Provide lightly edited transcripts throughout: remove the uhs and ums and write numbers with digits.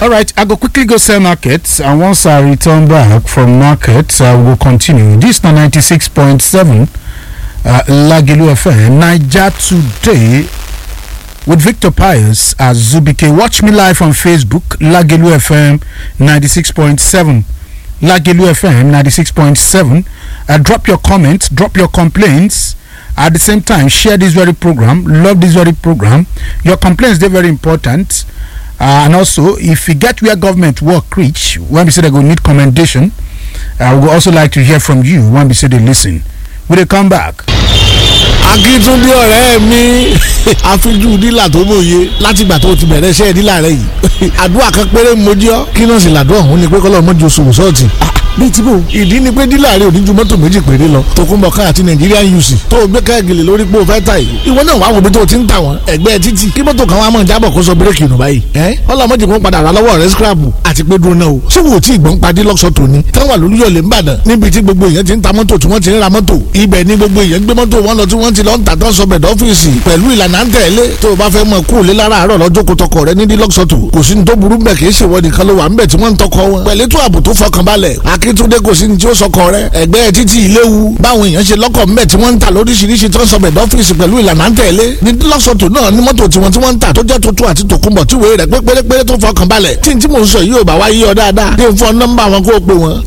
All right, I go quickly go sell markets, and once I return back from markets, I will continue. This is 96.7 Lagelu FM, Niger Today, with Victor Pius as Zubike. Watch me live on Facebook, Lagelu FM 96.7. Lagelu FM 96.7. Drop your comments, drop your complaints. At the same time, share this very program. Love this very program. Your complaints, they're very important. And also, if you get where government work reach, when we say they go need commendation, we would also like to hear from you when we say they listen. Will they come back? Akíntúndé ọ̀rẹ́ mi àfijú dílà tó bòye látìgbà tó ti bẹ̀rẹ̀ iṣẹ́ dílà rẹ̀ yìí àdúrà kan péré mojí ọ́ kí náà sì làdúrà òun ni pé kọ́lọ́ mọ́jú oṣù sọ́ọ̀tì bíi tí bò ìdí ni pé dílà rẹ̀ ò ní ju mọ́tò méjì péré lọ Tòkunbọ̀kan àti Nigerian UC tó o gbé káàgìlì lórí pé o fẹ́ ta yìí ìwọ náà wàá wo bí tó o ti ń tà wọ́n ẹgbẹ́ títì kí mọ́tò kan wá mọ̀ jábọ̀ kó sọ bírèkì nù báyìí ọlọ́mọdé kò padà rà lọ́wọ́ rẹ̀ scrap àti pé dúró náà o ṣé wò ó tí ìgbọ́n padì lọ́sọ̀ tòní táwọn àlùyọ̀lẹ̀ ń bàdàn níbi tí gbogbo èèyàn ti ń ta mọ́tò tí wọ́n ti ń ra mọ́tò ibẹ̀ ni gbogbo èèyàn gbé mọ́tò wọn lọ tí wọ́n ti lọ ń tà tán sọbẹ̀ dọ́fíìsì pẹ̀lú ìlànà ń tẹ̀lé tó o bá fẹ́ mọ kú òlé lára àárọ̀ lọ́jọ́ kó tọkọ rẹ ní dílọ́sọ̀tò kò sí ní tó burú bẹ́ẹ̀ kì í ṣèwọ nìkan ló wà ń bẹ̀ tí wọ́n ń tọkọ wọn pẹ̀lú ètò ààbò tó fọkànbalẹ̀ Akíntúndé kò sí ní tí ó sọkọ rẹ ẹgbẹ́ títí ìléwu báwọn èèyàn ṣe lọ́kọ̀ ń bẹ̀ tí wọ́n ń tà lóríṣiríṣi tó ń sọbẹ̀ dọ́fíìsì pẹ̀lú ìlànà ń tẹ̀lé ní dílọ́sọ̀tò náà ní mọ́tò tiwọn tí wọ́n ń tà tó jẹ́ tuntun àti tòkunbọ̀ tí wèé rẹ̀ pé pérépéré tó fọkànbalẹ̀ tí mò ń sọ yìí ò bá wá yí ọ dáadáa dé fún nọ́mbà wọn kó o pè wọn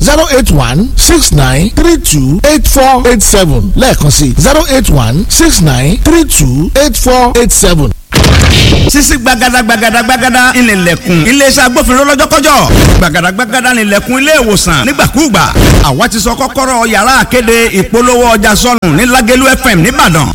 08169328487 lẹ́ẹ̀kan sí 08169328487. Sisi gbagada ilẹ̀kùn iléeṣẹ́ agbófinró lọ́jọ́kọ́jọ́ gbagada ilẹ̀kùn ilé ìwòsàn nígbàkúùgbà àwa ti sọ kọ́kọ́rọ́ yàrá àkéde ìpolówó ọjà sọnù ní Lagelu FM nìbàdàn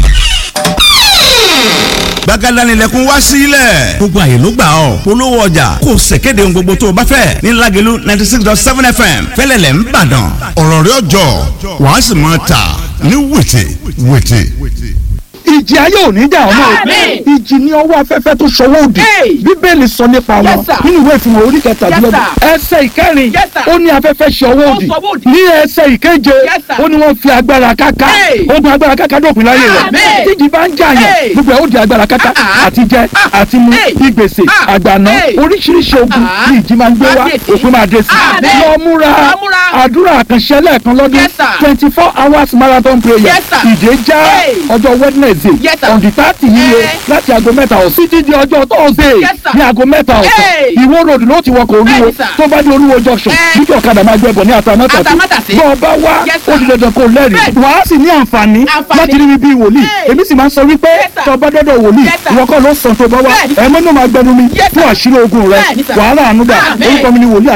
gbàgádà nílẹ̀kùn wá sílẹ̀ gbogbo àyè ló gbà ọ́ polówó ọjà kò ṣèkéde ohun gbogbo tó o bá fẹ́ ní Lagelu 96.7 FM fẹ́lẹ́lẹ̀ ń bàdàn ọ̀rọ̀ rẹ̀ ọjọ́ wàá sì máa tà ní wètè. Ìjì ayé ò ní jà ọmọ ìjì ní ọwọ́ afẹ́fẹ́ tó ṣọwọ́ òdì Bíbélì sọ nípa wọn nínú ìwé ìfihàn orí kẹtàdínlọ́gbọ̀n ẹsẹ̀ ìkẹrin ó ní afẹ́fẹ́ ṣọwọ́ òdì ní ẹsẹ̀ ìkeje ó ní wọ́n fi agbára káká ogun agbára káká dópin láyé rẹ̀ tíjì bá ń jà yẹn gbogbo ẹ̀ ó di agbára káká àti jẹ àti mu ìgbèsè àgbàná oríṣiríṣi ogun ní ìjì máa ń gbé wá òpin máa dé sí lọ múra àdúrà àkànṣe lẹ́ẹ̀kan lọ́dún 24 hours marathon prayer ìdè já ọjọ́ Wednesday on the 30 yíyẹ láti aago mẹ́ta ọ̀sán títí di ọjọ́ Thursday ní aago mẹ́ta ọ̀sán Ìwó road ló ti wọkọ̀ Olúwo tó bá dé Olúwo junction níbi ọ̀kadà máa gbẹ̀bọ̀ ní Àtàmátàsí bọ́ bá wá ó di dandan kó lẹ́rìí wàá sì ní àǹfààní láti rí bí wòlíì èmi sì máa ń sọ wípé tó bá dọ́dọ̀ wòlíì ìwọ kọ́ ló sàn tó bá wá ẹ̀mọ́ náà máa gbẹnu mi fún àṣírí ogun rẹ wàhálà ànúgbà orúkọ mi ni wòlíì